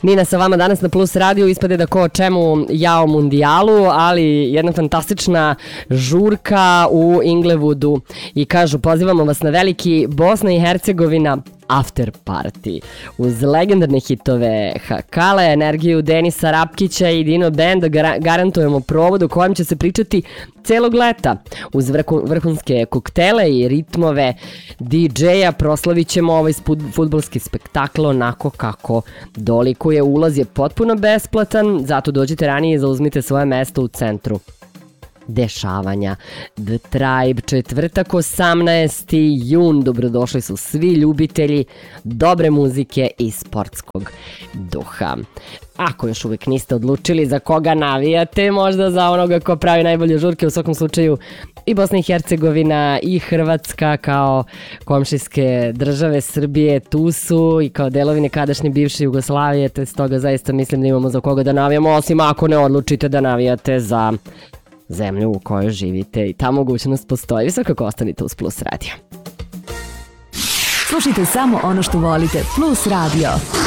Nina sa vama danas na Plus radiju, ispade da ko o čemu ja o mundijalu, ali jedna fantastična žurka u Inglewoodu i kažu pozivamo vas na veliki Bosna i Hercegovina after party. Uz legendarne hitove Hakala, energiju Denisa Rapkića i Dino Benda garantujemo provod u kojem će se pričati celog leta. Uz vrhunske koktele i ritmove DJ-a proslavit ćemo ovaj fudbalski spektakl onako kako dolikuje. Ulaz je potpuno besplatan, zato dođite ranije i zauzmite svoje mesto u centru dešavanja. The Tribe, četvrtak 18. jun. Dobrodošli su svi ljubitelji dobre muzike i sportskog duha. Ako još uvijek niste odlučili za koga navijate, možda za onoga ko pravi najbolje žurke, u svakom slučaju i Bosna i Hercegovina i Hrvatska kao komšijske države Srbije tu su i kao delovi nekadašnje bivše Jugoslavije, te stoga zaista mislim da imamo za koga da navijamo, osim ako ne odlučite da navijate za zemlju u kojoj živite i ta mogućnost postoji. Vi svakako ostanite uz Plus Radio. Slušajte samo ono što volite. Plus Radio.